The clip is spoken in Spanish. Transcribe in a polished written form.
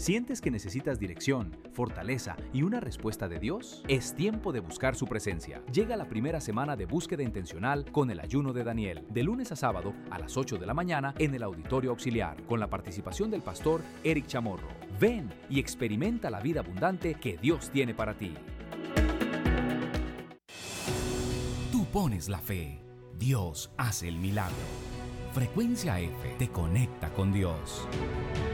¿Sientes que necesitas dirección, fortaleza y una respuesta de Dios? Es tiempo de buscar su presencia. Llega la primera semana de búsqueda intencional con el ayuno de Daniel, de lunes a sábado a las 8 de la mañana en el Auditorio Auxiliar, con la participación del pastor Eric Chamorro. Ven y experimenta la vida abundante que Dios tiene para ti. Tú pones la fe, Dios hace el milagro. Frecuencia F te conecta con Dios.